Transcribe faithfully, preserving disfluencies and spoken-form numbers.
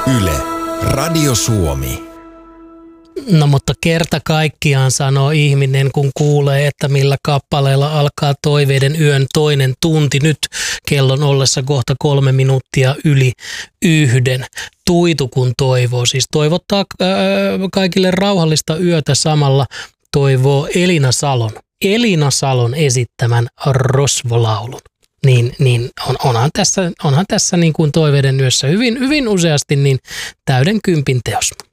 Yle, Radio Suomi. No mutta kerta kaikkiaan sanoo ihminen, kun kuulee, että millä kappaleella alkaa Toiveiden yön toinen tunti. Nyt kellon ollessa kohta kolme minuuttia yli yhden. Tuitu kun toivoo, siis toivottaa ää, kaikille rauhallista yötä samalla toivoo Elina Salon. Elina Salon esittämän Rosvolaulun. Niin, niin on, onhan tässä, onhan tässä niin kuin Toiveiden yössä hyvin, hyvin useasti niin täyden kympin teos.